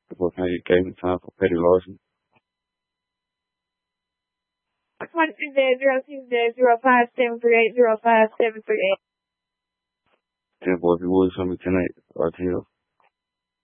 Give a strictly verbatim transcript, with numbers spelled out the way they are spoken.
Before you gave me time for petty larceny. twenty-two days, zero six days, zero five seven three eight, zero five seven three eight. Ten boy, if you would, show me tonight, R T L.